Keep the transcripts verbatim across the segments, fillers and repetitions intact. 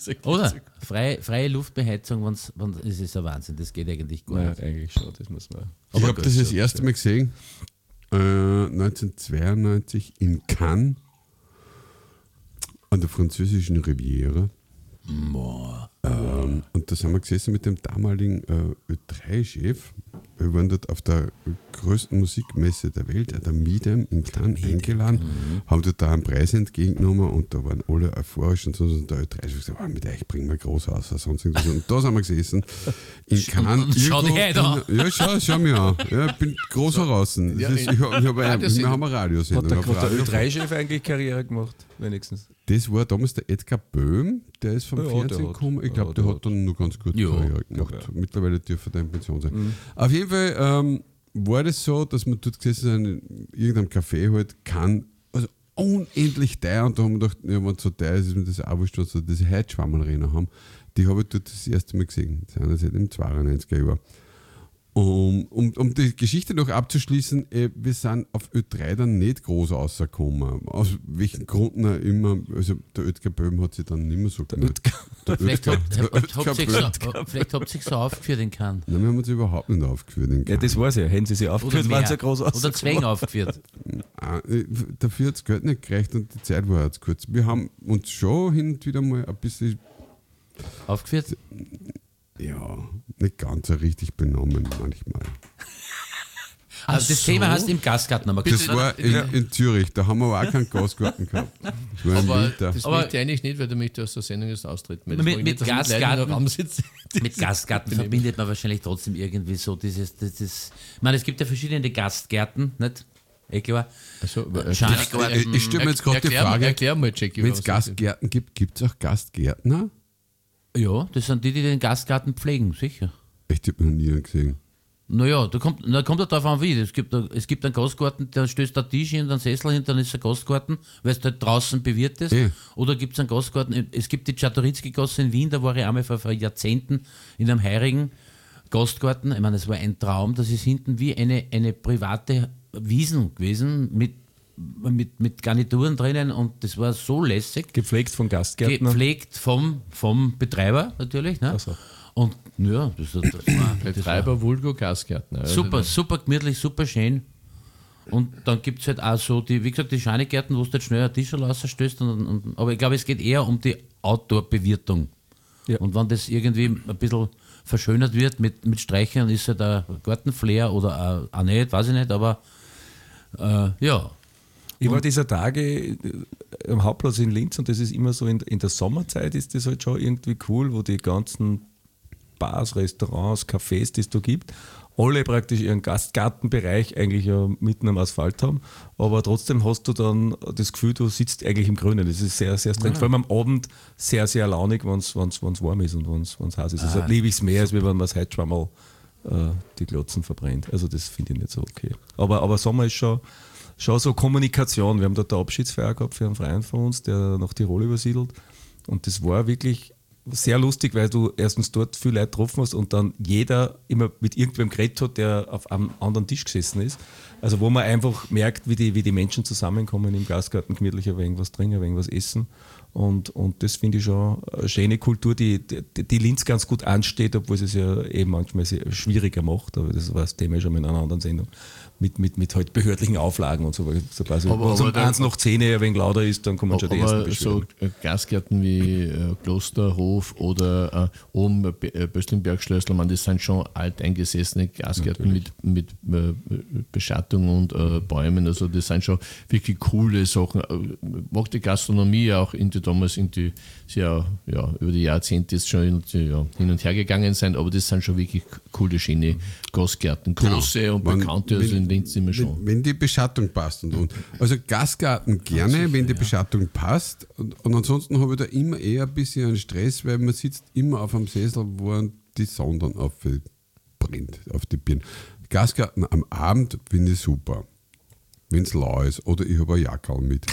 Oder freie, freie Luftbeheizung, wenn's, wenn's, das ist ein Wahnsinn, das geht eigentlich gar Nein, nicht. eigentlich schon, das muss man. Ich habe das das erste Mal gesehen, äh, neunzehnhundertzweiundneunzig in Cannes, an der französischen Riviera. Boah. Ähm, und da sind wir gesessen mit dem damaligen äh, Ö drei Chef. Wir waren dort auf der größten Musikmesse der Welt, der Midem in Cannes, eingeladen, mhm. haben dort da einen Preis entgegengenommen und da waren alle euphorisch und so. Und der Ö drei Chef gesagt, oh, mit euch bringen wir groß aus. Sonst und da sind wir gesessen in Cannes. Und schau dich heute an. Ja, schau, schau mich an. Ja, ich bin groß heraus. Ja, ich hab, ich hab ein, wir haben eine Radiosendung. Hat der, hat der Ö drei Chef eigentlich Karriere gemacht, wenigstens? Das war damals der Edgar Böhm, der ist vom ja, Fernsehen gekommen. Ich glaube, der, der hat dann nur ganz gut ja. Karriere gemacht. Ja. Mittlerweile dürfte er in Pension sein. Mhm. Auf jeden Fall ähm, war das so, dass man dort gesessen sind, in irgendeinem Café halt kann, also unendlich teuer. Und da haben wir gedacht, ja, wenn es so teuer ist, ist mir das auch wurscht, was so diese Heizschwammerrennen haben. Die habe ich dort das erste Mal gesehen. Das sind seit dem zweiundneunziger Jahr. Um, um, um die Geschichte noch abzuschließen, äh, wir sind auf Ö drei dann nicht groß rausgekommen. Aus welchen Gründen auch immer, also der Oetker Böhm hat sich dann nicht mehr so gemacht. Vielleicht habt ihr sich so aufgeführt in Cannes. Nein, wir haben uns überhaupt nicht aufgeführt in Cannes. Ja, das weiß ich. Hätten sie sich aufgeführt, waren sie ja groß aus. Oder Zwängen aufgeführt. Dafür hat das Geld nicht gereicht und die Zeit war jetzt kurz. Wir haben uns schon hin und wieder mal ein bisschen aufgeführt? Ja, nicht ganz so richtig benommen manchmal. Also das so. Thema hast du im Gastgarten einmal Das war in, in Zürich, da haben wir aber auch keinen Gastgarten gehabt. Das aber das aber möchte ich eigentlich nicht, weil du möchtest aus der Sendung jetzt austreten. Mit, mit, mit Gastgarten, mit Gastgarten verbindet man wahrscheinlich trotzdem irgendwie so dieses, dieses ich meine, es gibt ja verschiedene Gastgärten, nicht? Eh klar. Also, ich ich stelle mir jetzt gerade die Frage, erklär mal, Jackie, wenn es Gastgärten gibt, gibt es auch Gastgärtner? Ja, das sind die, die den Gastgarten pflegen, sicher. Echt, ich habe noch nie gesehen. Naja, da kommt, da kommt er darauf an, wie. Es gibt, es gibt einen Gastgarten, da stößt der Tisch in den Sessel hin, dann ist ein Gastgarten, weil es da draußen bewirtet ist. Eh. Oder gibt es einen Gastgarten, es gibt die Czartoriecki-Gasse in Wien, da war ich einmal vor, vor Jahrzehnten in einem heurigen Gastgarten. Ich meine, es war ein Traum, das ist hinten wie eine, eine private Wiesn gewesen mit Mit, mit Garnituren drinnen und das war so lässig. Gepflegt vom Gastgärtner? Gepflegt vom, vom Betreiber natürlich. Ne? So. Und ja, das, das war... Betreiber Vulgo Gastgärtner. Super, also super gemütlich, super schön. Und dann gibt es halt auch so, die, wie gesagt, die Scheinegärten, wo du halt schnell einen Tisch rausstößt. Und, und, aber ich glaube, es geht eher um die Outdoor-Bewirtung. Ja. Und wenn das irgendwie ein bisschen verschönert wird mit, mit Streichern, ist halt ein Gartenflair oder auch, auch nicht, weiß ich nicht, aber äh, ja. Ich war dieser Tage am Hauptplatz in Linz und das ist immer so, in, in der Sommerzeit ist das halt schon irgendwie cool, wo die ganzen Bars, Restaurants, Cafés, die es da gibt, alle praktisch ihren Gastgartenbereich eigentlich ja mitten am Asphalt haben, aber trotzdem hast du dann das Gefühl, du sitzt eigentlich im Grünen. Das ist sehr, sehr streng. Ja. Vor allem am Abend sehr, sehr launig, wenn es warm ist und wenn es heiß ist. Also ah, liebe ich es mehr, super. Als wenn man es heute schon mal äh, die Glotzen verbrennt. Also das finde ich nicht so okay. Aber, aber Sommer ist schon Schon so Kommunikation. Wir haben dort eine Abschiedsfeier gehabt für einen Freund von uns, der nach Tirol übersiedelt. Und das war wirklich sehr lustig, weil du erstens dort viele Leute getroffen hast und dann jeder immer mit irgendwem geredet hat, der auf einem anderen Tisch gesessen ist. Also wo man einfach merkt, wie die, wie die Menschen zusammenkommen im Gastgarten, gemütlich ein wenig was trinken, ein wenig was essen. Und, und das finde ich schon eine schöne Kultur, die, die, die Linz ganz gut ansteht, obwohl es es ja eben manchmal sehr schwieriger macht. Aber das war das Thema schon mal in einer anderen Sendung. Mit, mit, mit halt behördlichen Auflagen und so. So quasi, wenn es um eins nach zehn ein wenig lauter ist, dann kommen schon die ersten Beschwerden. So Gastgärten wie äh, Klosterhof oder äh, oben äh, Böstlingberg-Schlössl, man, das sind schon alteingesessene Gastgärten mit, mit äh, Beschattung und äh, Bäumen. Also das sind schon wirklich coole Sachen. Macht die Gastronomie auch in die, damals in die, sehr, ja, über die Jahrzehnte jetzt schon in, ja, hin und her gegangen sein, aber das sind schon wirklich coole, schöne Gastgärten. Große genau. und bekannte, also in Linz immer schon. Wenn, wenn die Beschattung passt. Und, und. Also Gastgarten gerne, sicher, wenn die ja. Beschattung passt. Und, und ansonsten habe ich da immer eher ein bisschen einen Stress, weil man sitzt immer auf einem Sessel, wo die Sonne dann aufbrennt, auf die Birne. Gastgarten am Abend finde ich super. Wenn es lau ist. Oder ich habe ein Jackerl mit.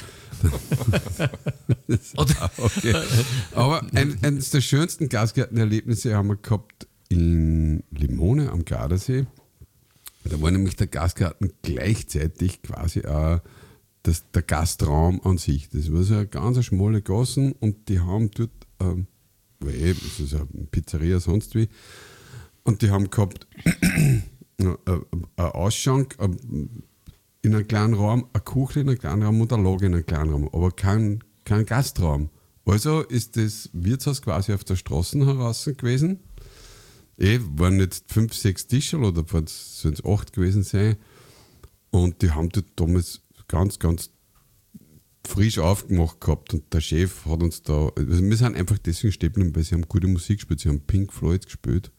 Okay. Aber ein, eines der schönsten Gastgartenerlebnisse haben wir gehabt in Limone am Gardasee. Da war nämlich der Gastgarten gleichzeitig quasi auch das, der Gastraum an sich. Das war so eine ganz schmale Gassen und die haben dort ähm, weil es ist eine Pizzeria, sonst wie. Und die haben gehabt einen Ausschank in einem kleinen Raum, eine Küche in einem kleinen Raum und ein Lager in einem kleinen Raum, aber kein, kein Gastraum. Also ist das Wirtshaus quasi auf der Straße heraus gewesen. Eh, waren jetzt fünf, sechs Tische oder sollen es acht gewesen sein. Und die haben dort damals ganz, ganz frisch aufgemacht gehabt. Und der Chef hat uns da, also wir sind einfach deswegen stehen geblieben, weil sie haben gute Musik gespielt, sie haben Pink Floyd gespielt.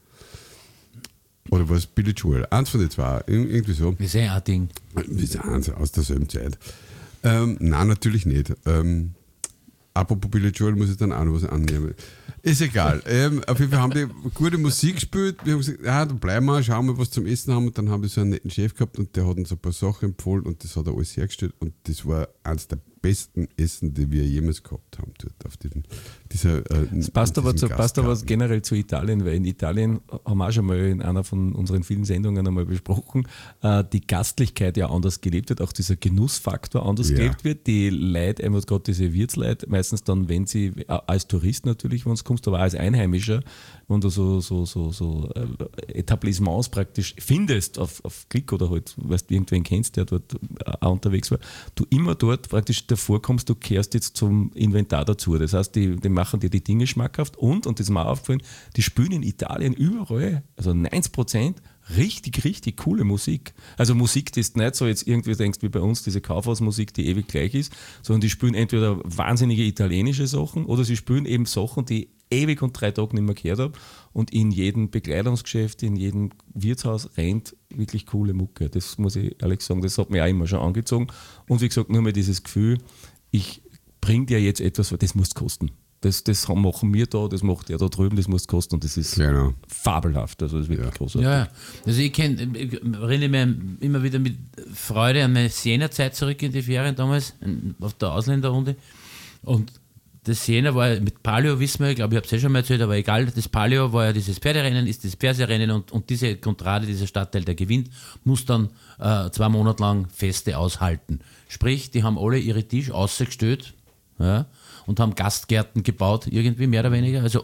Oder was? Billy Joel. Eins von den zwei. Irgendwie so. Wir sind ein Ding. Wir sind aus derselben Zeit. Ähm, nein, natürlich nicht. Ähm, apropos Billy Joel muss ich dann auch noch was annehmen. Ist egal. ähm, auf jeden Fall haben die gute Musik gespielt. Wir haben gesagt, ja, dann bleiben wir, schauen wir, was zum Essen haben. Und dann haben wir so einen netten Chef gehabt und der hat uns ein paar Sachen empfohlen und das hat er alles hergestellt. Und das war eines der besten Essen, die wir jemals gehabt haben dort auf diesem, dieser äh, Das passt aber, zu, passt aber generell zu Italien, weil in Italien haben wir auch schon mal in einer von unseren vielen Sendungen einmal besprochen, äh, die Gastlichkeit ja anders gelebt wird, auch dieser Genussfaktor anders ja. gelebt wird. Die Leute, einmal gerade diese Wirtsleute, meistens dann, wenn sie, äh, als Tourist natürlich, wenn du kommst, aber auch als Einheimischer, wenn du so, so, so, so äh, Etablissements praktisch findest auf, auf Klick oder halt, weil du irgendwen kennst, der dort äh, auch unterwegs war, du immer dort praktisch davor kommst, du kehrst jetzt zum Inventar dazu. Das heißt, die, die machen dir die Dinge schmackhaft und, und das ist mir auch aufgefallen, die spielen in Italien überall, also neunzig Prozent, richtig, richtig coole Musik. Also Musik, die ist nicht so jetzt irgendwie denkst wie bei uns, diese Kaufhausmusik, die ewig gleich ist, sondern die spielen entweder wahnsinnige italienische Sachen oder sie spielen eben Sachen, die ewig und drei Tage nicht mehr gehört habe und in jedem Bekleidungsgeschäft, in jedem Wirtshaus rennt wirklich coole Mucke. Das muss ich ehrlich sagen, das hat mich auch immer schon angezogen. Und wie gesagt, nur mal dieses Gefühl, ich bringe dir jetzt etwas, das muss kosten. Das, das machen wir da, das macht er da drüben, das muss kosten und das ist genau. fabelhaft. Also das ist wirklich ja. großartig. Ja, also ich, kenn, ich erinnere mich immer wieder mit Freude an meine Siena-Zeit zurück in die Ferien damals, auf der Ausländerrunde. Und das Siena war mit Palio, wissen wir, ich glaube, ich habe es ja schon mal erzählt, aber egal, das Palio war ja dieses Pferderennen, ist das Pferderennen und, und diese Contrade, dieser Stadtteil, der gewinnt, muss dann äh, zwei Monate lang Feste aushalten. Sprich, die haben alle ihre Tische ausgestellt, ja, und haben Gastgärten gebaut, irgendwie mehr oder weniger. Also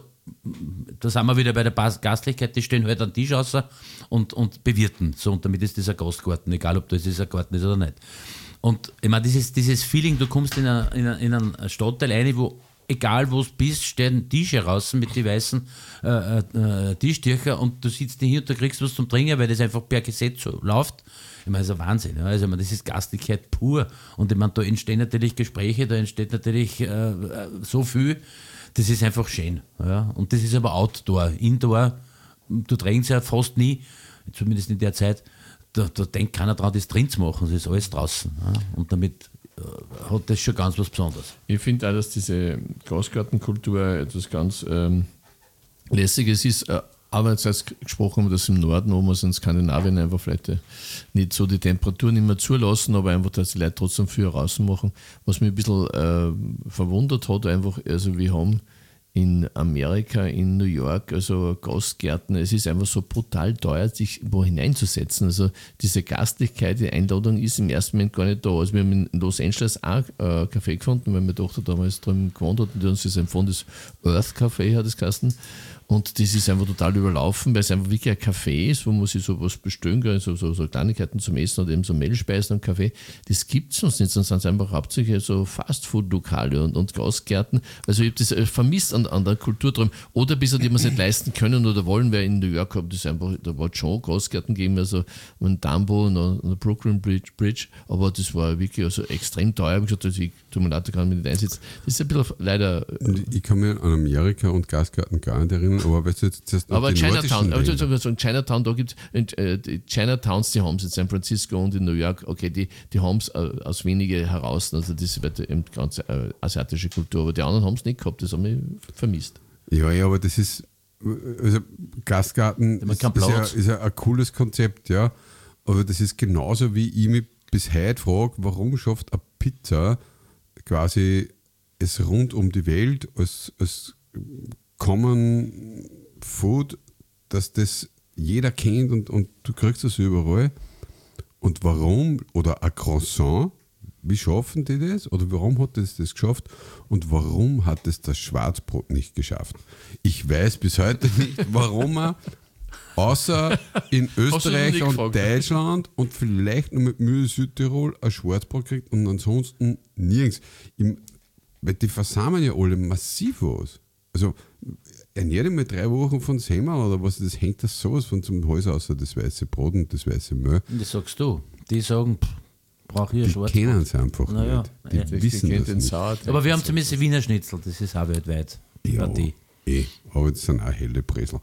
da sind wir wieder bei der Gastlichkeit, die stellen halt einen Tisch aus und, und bewirten. So, und damit ist das ein Gastgarten, egal ob das ein Garten ist oder nicht. Und ich meine, dieses, dieses Feeling, du kommst in, eine, in, eine, in einen Stadtteil rein, wo egal wo du bist, stehen Tische raus mit den weißen äh, äh, Tischtücher und du sitzt hier und du kriegst was zum Trinken, weil das einfach per Gesetz so läuft. Ich meine, das ist ein Wahnsinn. Ja. Also, ich meine, das ist Gastlichkeit pur. Und ich meine, da entstehen natürlich Gespräche, da entsteht natürlich äh, so viel. Das ist einfach schön. Ja. Und das ist aber Outdoor. Indoor, du drängst ja fast nie, zumindest in der Zeit, da, da denkt keiner dran, das drin zu machen. Das ist alles draußen. Ja. Und damit hat das schon ganz was Besonderes. Ich finde auch, dass diese Gastgartenkultur etwas ganz ähm, Lässiges ist. Äh, aber jetzt heißt gesprochen haben, dass im Norden, wo wir es in Skandinavien einfach vielleicht nicht so die Temperaturen nicht mehr zulassen, aber einfach, dass die Leute trotzdem viel raus machen. Was mich ein bisschen äh, verwundert hat, einfach, also wir haben in Amerika, in New York, also Gastgärten, es ist einfach so brutal teuer, sich wo hineinzusetzen. Also diese Gastlichkeit, die Einladung ist im ersten Moment gar nicht da. Also wir haben in Los Angeles auch äh, Café gefunden, weil meine Tochter damals drüben gewohnt hat und die uns das empfohlen, das Earth Café hat es geheißen. Und das ist einfach total überlaufen, weil es einfach wirklich ein Café ist, wo man sich sowas bestellen kann, so, so, so Kleinigkeiten zum Essen oder eben so Mehlspeisen am Café. Das gibt es sonst nicht, sonst sind es einfach hauptsächlich so Fastfood-Lokale und, und Gastgärten. Also ich habe das vermisst an, an der Kultur drum. Oder bis die man es nicht leisten können oder wollen, weil in New York hat das einfach, da war schon Gastgärten gegeben, also ein Dumbo und ein Brooklyn Bridge, Bridge, aber das war wirklich also extrem teuer. Ich habe gesagt, also ich tue mir leid, da kann ich mich nicht einsetzen. Das ist ein bisschen leider... Ich kann mich an Amerika und Gastgärten gar nicht erinnern, aber weißt du, jetzt, jetzt aber Chinatown, also in Chinatown, da gibt es äh, die Chinatowns, die haben es in San Francisco und in New York, okay, die, die haben es äh, aus wenige heraus, also das wird eben ganz äh, asiatische Kultur, aber die anderen haben es nicht gehabt, das haben wir vermisst. Ja, ja, aber das ist, also Gastgarten ist, ist, ja, ist ja ein cooles Konzept, ja, aber das ist genauso, wie ich mich bis heute frage, warum schafft eine Pizza quasi es rund um die Welt als, als Common Food, dass das jeder kennt und, und du kriegst das überall. Und warum, oder ein Croissant, Wie schaffen die das? Oder warum hat es das geschafft? Und warum hat es das Schwarzbrot nicht geschafft? Ich weiß bis heute nicht, warum er außer in Österreich und gefragt? Deutschland und vielleicht noch mit Mühe Südtirol ein Schwarzbrot kriegt und ansonsten nirgends. Im, weil die versammeln ja alle massiv aus. Also ernähre mal drei Wochen von Semmel oder was, das hängt das sowas von zum Hals außer das weiße Brot und das weiße Mehl. Das sagst du. Die sagen, brauche ich ein Schwarzbrot. Die kennen es einfach naja, nicht. Die ja. wissen die das nicht. Sauerteig. Aber wir haben zumindest Wiener Schnitzel, das ist auch weltweit. Ja, Die. eh, aber das sind auch helle Bresel.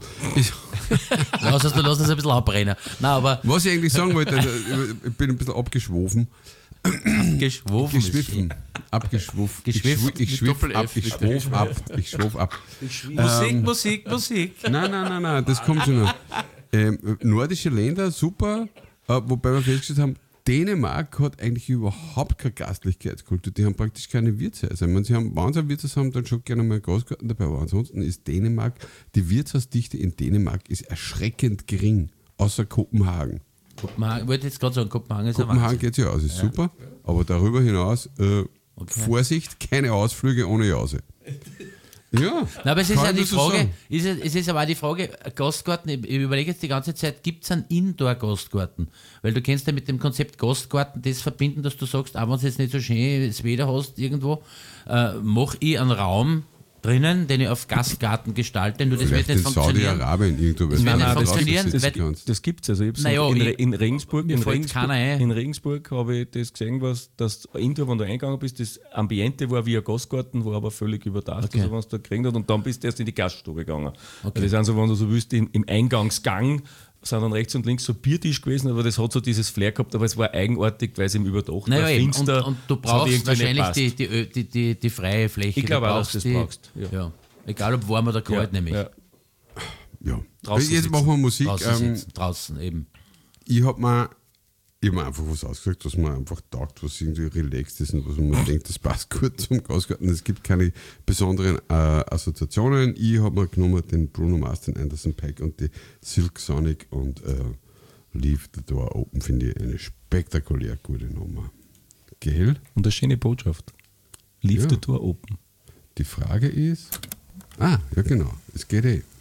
Lass es, du lass es ein bisschen abbrennen. Nein, aber Was ich eigentlich sagen wollte, also, ich bin ein bisschen abgeschwofen. geschwofen. Geschwiffen. Abgeschwuffen. Geschwifft. Ich schwiff ab. Ich schwof ab. Ich schwof ab. Musik, Ähm, Musik, Musik. Nein, nein, nein, nein, das kommt schon noch. Ähm, nordische Länder, super. Äh, wobei wir festgestellt haben, Dänemark hat eigentlich überhaupt keine Gastlichkeitskultur. Die haben praktisch keine Wirtshäuser. Ich meine, sie haben, wenn sie ein Wirtshaus haben, dann schon gerne mal einen Gastgarten dabei. Aber ansonsten ist Dänemark, die Wirtshausdichte in Dänemark ist erschreckend gering. Außer Kopenhagen. Kopenhagen, ich wollte jetzt gerade sagen, Kopenhagen ist ein Kopenhagen Wahnsinn. geht ja aus, ist ja. super. Aber darüber hinaus, äh, Okay. Vorsicht, keine Ausflüge ohne Jause. Ja. Na, aber es ist kann ja ich die nur so Frage, sagen. ist es, es ist aber auch die Frage, Gastgarten, ich, ich überlege jetzt die ganze Zeit, gibt es einen Indoor-Gastgarten? Weil du kennst ja mit dem Konzept Gastgarten das verbinden, dass du sagst, auch wenn es jetzt nicht so schön das Wetter hast irgendwo, äh, mache ich einen Raum drinnen, den ich auf Gastgarten gestalte, nur das wird Vielleicht nicht in funktionieren. Saudi-Arabien irgendwo. Das wird nicht weil du funktionieren, draußen weil- sitzen kannst. Das gibt es. Also ich hab's Naja, in, ich- in Regensburg, mir in fällt Regensburg, keiner ein. in Regensburg habe ich das gesehen, was das Indoor, wenn du eingegangen bist, das Ambiente war wie ein Gastgarten, war aber völlig überdacht, Okay. also wenn es da gekriegt hat. Und dann bist du erst in die Gaststube gegangen. Okay. Das sind so, wenn du so willst, im, im Eingangsgang sind dann rechts und links so Biertisch gewesen, aber das hat so dieses Flair gehabt, aber es war eigenartig, weil es eben überdacht Naja, war, eben. Und, finster. und du Es hat brauchst irgendwie nicht wahrscheinlich die, gepasst. die, die, die, die freie Fläche. Ich glaube Du auch, dass du das die, brauchst, ja. Ja. Egal ob warm oder kalt, Ja, nämlich. ja. Ja. Draußen Jetzt sitzen. machen wir Musik. Draußen, Ähm, sitzen, draußen eben. ich habe mir, ich hab mir einfach was ausgesagt, was mir einfach taugt, was irgendwie relaxed ist und was man denkt, das passt gut zum Gastgarten. Es gibt keine besonderen äh, Assoziationen. Ich habe mir genommen den Bruno Mars, den Anderson .Paak und die Silk Sonic und äh, Leave the Door Open, finde ich eine spektakulär gute Nummer. Gell? Und eine schöne Botschaft. Leave Ja. the door open. Die Frage ist, ah, ja genau, es geht eh.